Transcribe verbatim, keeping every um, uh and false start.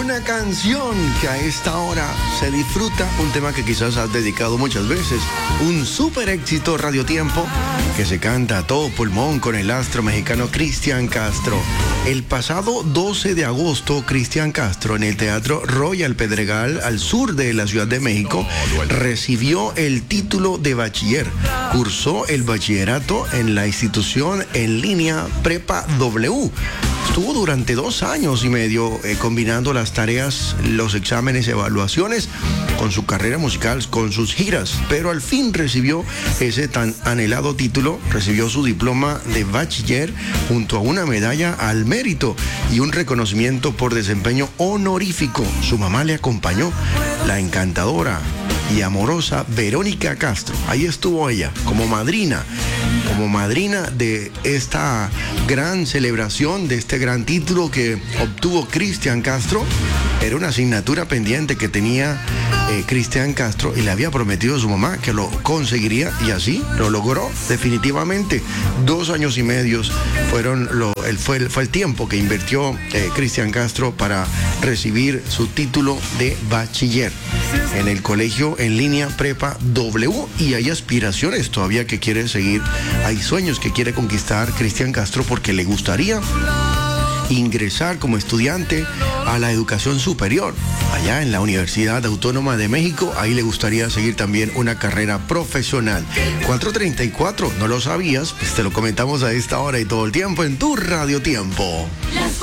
una canción que a esta hora se disfruta, un tema que quizás has dedicado muchas veces, un súper éxito Radio Tiempo que se canta a todo pulmón con el astro mexicano Cristian Castro. El pasado doce de agosto, Cristian Castro en el Teatro Royal Pedregal, al sur de la Ciudad de México, recibió el título de bachiller. Cursó el bachillerato en la institución en línea Prepa W. Estuvo durante dos años y medio eh, combinando las tareas, los exámenes, evaluaciones con su carrera musical, con sus giras, pero al fin recibió ese tan anhelado título, recibió su diploma de bachiller junto a una medalla al mérito y un reconocimiento por desempeño honorífico. Su mamá le acompañó, la encantadora y amorosa Verónica Castro. Ahí estuvo ella como madrina, como madrina de esta gran celebración, de este gran título que obtuvo Cristian Castro. Era una asignatura pendiente que tenía eh, Cristian Castro y le había prometido a su mamá que lo conseguiría y así lo logró definitivamente. Dos años y medios fueron lo, el, fue, el, fue el tiempo que invirtió eh, Cristian Castro para recibir su título de bachiller en el colegio en línea Prepa W, y hay aspiraciones todavía que quiere seguir, hay sueños que quiere conquistar Cristian Castro porque le gustaría ingresar como estudiante a la educación superior allá en la Universidad Autónoma de México. Ahí le gustaría seguir también una carrera profesional. cuatro treinta y cuatro, ¿no lo sabías? Pues te lo comentamos a esta hora y todo el tiempo en tu Radio Tiempo.